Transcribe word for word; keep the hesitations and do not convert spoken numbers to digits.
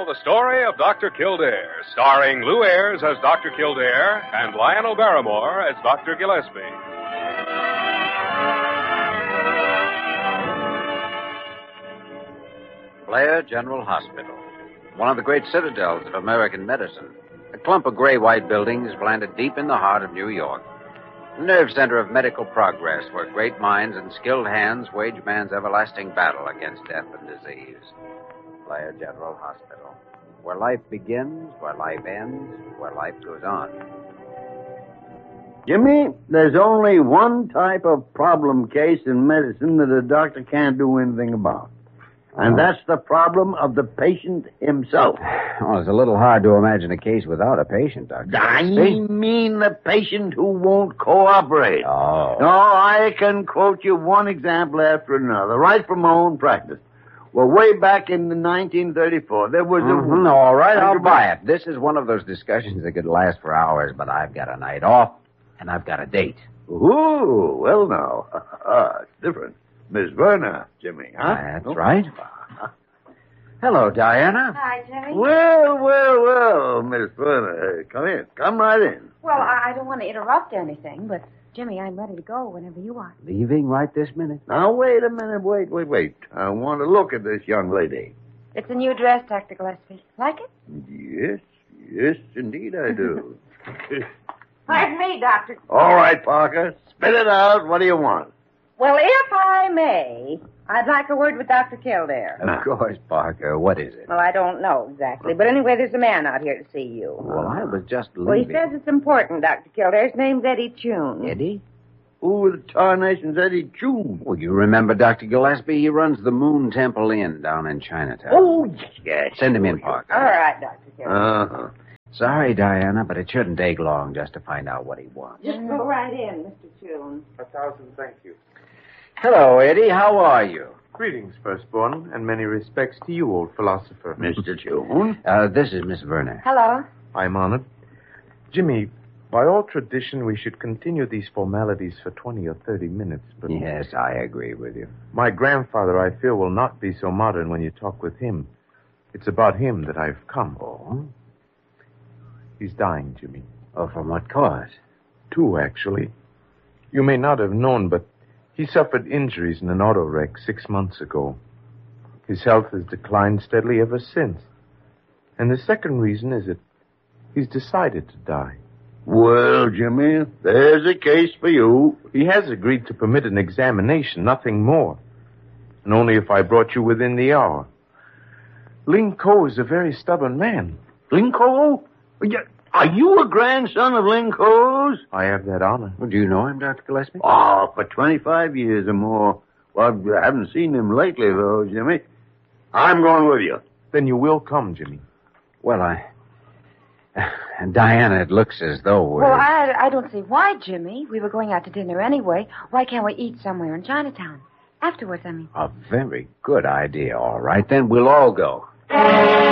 now, the story of Doctor Kildare, starring Lou Ayres as Doctor Kildare and Lionel Barrymore as Doctor Gillespie. Blair General Hospital, one of the great citadels of American medicine. A clump of gray-white buildings planted deep in the heart of New York. The nerve center of medical progress, where great minds and skilled hands wage man's everlasting battle against death and disease. Blair General Hospital, where life begins, where life ends, where life goes on. Jimmy, there's only one type of problem case in medicine that a doctor can't do anything about. And that's the problem of the patient himself. Well, it's a little hard to imagine a case without a patient, Doctor. I mean the patient who won't cooperate. Oh. No, I can quote you one example after another, right from my own practice. Well, way back in nineteen thirty-four, there was mm-hmm. a... All right, I'll buy it. This is one of those discussions that could last for hours, but I've got a night off, and I've got a date. Ooh, well now. It's different. Miss Verna, Jimmy, huh? That's oh. right. Hello, Diana. Hi, Jimmy. Well, well, well, Miss Verna. Come in. Come right in. Well, I don't want to interrupt anything, but, Jimmy, I'm ready to go whenever you are. Leaving right this minute? Now, wait a minute. Wait, wait, wait. I want to look at this young lady. It's a new dress, Doctor Gillespie. Like it? Yes, yes, indeed I do. Pardon me, Doctor. All right, Parker. Spit it out. What do you want? Well, if I may, I'd like a word with Doctor Kildare. Of course, Parker. What is it? Well, I don't know exactly. But anyway, there's a man out here to see you. Well, I was just leaving. Well, he says it's important, Doctor Kildare. His name's Eddie Chune. Eddie? Who the tarnation's Eddie Chune? Well, you remember Doctor Gillespie? He runs the Moon Temple Inn down in Chinatown. Oh, yes. Send him in, Parker. All right, Doctor Kildare. Uh-huh. Sorry, Diana, but it shouldn't take long just to find out what he wants. Just go right in, Mister Chune. A thousand thank you. Hello, Eddie. How are you? Greetings, firstborn, and many respects to you, old philosopher. Mister Chune? Uh, this is Miss Verna. Hello. I'm honored. Jimmy, by all tradition, we should continue these formalities for twenty or thirty minutes, but... Yes, I agree with you. My grandfather, I fear, will not be so modern when you talk with him. It's about him that I've come. Oh? He's dying, Jimmy. Oh, from what cause? Two, actually. You may not have known, but he suffered injuries in an auto wreck six months ago. His health has declined steadily ever since. And the second reason is that he's decided to die. Well, Jimmy, there's a case for you. He has agreed to permit an examination, nothing more. And only if I brought you within the hour. Ling Ko is a very stubborn man. Ling Ko? Are you a grandson of Ling Ko's? I have that honor. Well, do you know him, Doctor Gillespie? Oh, for twenty-five years or more. Well, I haven't seen him lately, though, Jimmy. I'm going with you. Then you will come, Jimmy. Well, I... Diana, it looks as though we're... Well, I, I don't see why, Jimmy. We were going out to dinner anyway. Why can't we eat somewhere in Chinatown? Afterwards, I mean. A very good idea. All right, then we'll all go.